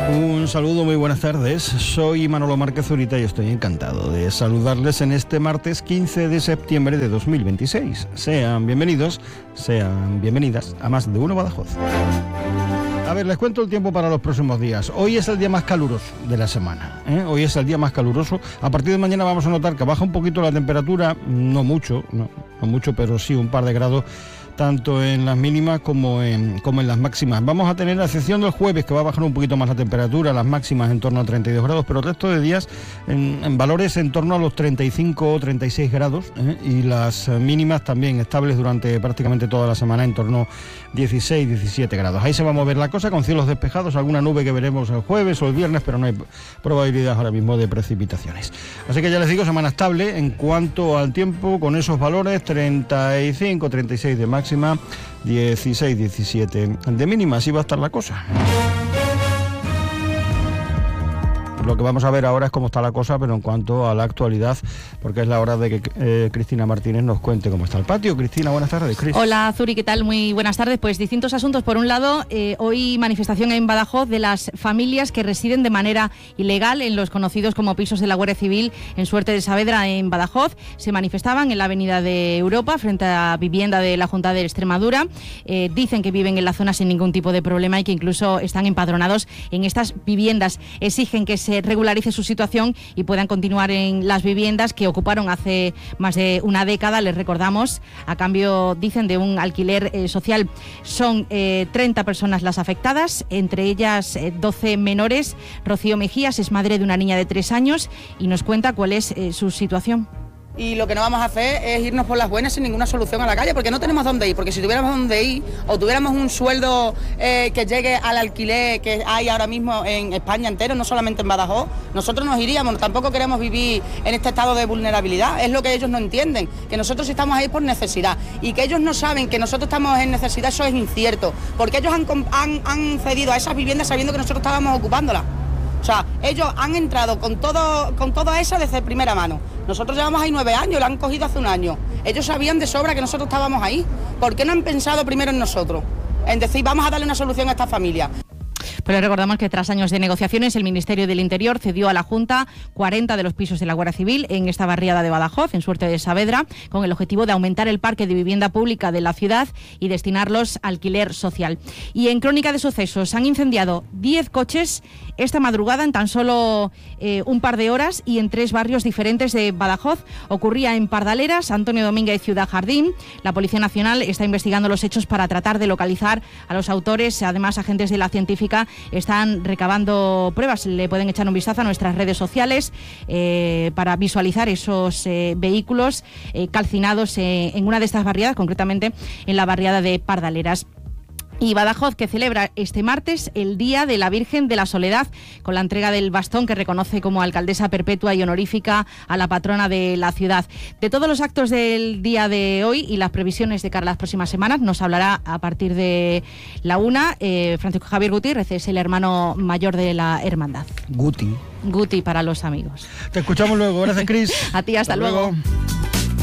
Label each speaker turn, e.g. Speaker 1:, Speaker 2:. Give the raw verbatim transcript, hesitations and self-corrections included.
Speaker 1: Un saludo, muy buenas tardes. Soy Manolo Márquez Zurita y estoy encantado de saludarles en este martes quince de septiembre de dos mil veintiséis. Sean bienvenidos, sean bienvenidas a Más de Uno Badajoz. A ver, les cuento el tiempo para los próximos días. Hoy es el día más caluroso de la semana, ¿eh? Hoy es el día más caluroso. A partir de mañana vamos a notar que baja un poquito la temperatura, no mucho, no, no mucho, pero sí un par de grados, tanto en las mínimas como en, como en las máximas. Vamos a tener, a excepción del jueves, que va a bajar un poquito más la temperatura, las máximas en torno a treinta y dos grados, pero el resto de días en, en valores en torno a los treinta y cinco o treinta y seis grados, ¿eh? Y las mínimas también estables durante prácticamente toda la semana en torno a dieciséis, diecisiete grados. Ahí se va a mover la cosa con cielos despejados, alguna nube que veremos el jueves o el viernes, pero no hay probabilidad ahora mismo de precipitaciones. Así que ya les digo, semana estable en cuanto al tiempo, con esos valores treinta y cinco, treinta y seis de máxima, dieciséis, diecisiete de mínima. Así va a estar la cosa. Lo que vamos a ver ahora es cómo está la cosa, pero en cuanto a la actualidad, porque es la hora de que eh, Cristina Martínez nos cuente cómo está el patio. Cristina, buenas tardes. Cris.
Speaker 2: Hola, Zuri, ¿qué tal? Muy buenas tardes. Pues distintos asuntos. Por un lado, eh, hoy manifestación en Badajoz de las familias que residen de manera ilegal en los conocidos como pisos de la Guardia Civil en Suerte de Saavedra, en Badajoz. Se manifestaban en la Avenida de Europa frente a vivienda de la Junta de Extremadura. Eh, dicen que viven en la zona sin ningún tipo de problema y que incluso están empadronados en estas viviendas. Exigen que se regularice su situación y puedan continuar en las viviendas que ocuparon hace más de una década, les recordamos, a cambio, dicen, de un alquiler eh, social. Son eh, treinta personas las afectadas, entre ellas eh, doce menores. Rocío Mejías es madre de una niña de tres años y nos cuenta cuál es eh, su situación.
Speaker 3: Y lo que no vamos a hacer es irnos por las buenas sin ninguna solución a la calle, porque no tenemos dónde ir, porque si tuviéramos dónde ir o tuviéramos un sueldo eh, que llegue al alquiler que hay ahora mismo en España entero, no solamente en Badajoz, nosotros nos iríamos. Tampoco queremos vivir en este estado de vulnerabilidad, es lo que ellos no entienden, que nosotros estamos ahí por necesidad y que ellos no saben que nosotros estamos en necesidad. Eso es incierto, porque ellos han, han, han cedido a esas viviendas sabiendo que nosotros estábamos ocupándolas. O sea, ellos han entrado con todo, con todo eso desde primera mano. Nosotros llevamos ahí nueve años, lo han cogido hace un año. Ellos sabían de sobra que nosotros estábamos ahí. ¿Por qué no han pensado primero en nosotros? En decir, vamos a darle una solución a esta familia.
Speaker 2: Pero recordamos que tras años de negociaciones, el Ministerio del Interior cedió a la Junta cuarenta de los pisos de la Guardia Civil en esta barriada de Badajoz, en Suerte de Saavedra, con el objetivo de aumentar el parque de vivienda pública de la ciudad y destinarlos a alquiler social. Y en Crónica de Sucesos han incendiado diez coches esta madrugada en tan solo eh, un par de horas y en tres barrios diferentes de Badajoz. Ocurría en Pardaleras, Antonio Domínguez y Ciudad Jardín. La Policía Nacional está investigando los hechos para tratar de localizar a los autores. Además, agentes de la científica están recabando pruebas. Le pueden echar un vistazo a nuestras redes sociales eh, para visualizar esos eh, vehículos eh, calcinados eh, en una de estas barriadas, concretamente en la barriada de Pardaleras. Y Badajoz, que celebra este martes el Día de la Virgen de la Soledad, con la entrega del bastón que reconoce como alcaldesa perpetua y honorífica a la patrona de la ciudad. De todos los actos del día de hoy y las previsiones de cara a las próximas semanas nos hablará a partir de la una eh, Francisco Javier Gutiérrez, es el hermano mayor de la hermandad.
Speaker 1: Guti.
Speaker 2: Guti para los amigos.
Speaker 1: Te escuchamos luego. Gracias, Cris.
Speaker 2: A ti, hasta, hasta luego. luego.